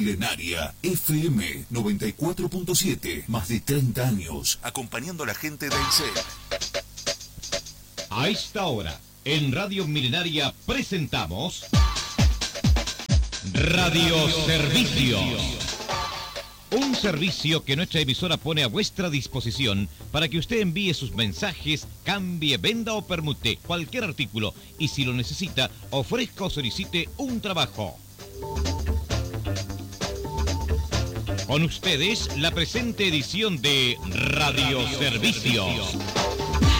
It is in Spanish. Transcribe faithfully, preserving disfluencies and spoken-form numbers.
Milenaria F M noventa y cuatro punto siete. Más de treinta años acompañando a la gente del C E R. A esta hora, en Radio Milenaria presentamos Radio Servicios. Un servicio que nuestra emisora pone a vuestra disposición para que usted envíe sus mensajes, cambie, venda o permute cualquier artículo y si lo necesita, ofrezca o solicite un trabajo. Con ustedes, la presente edición de Radio Servicios.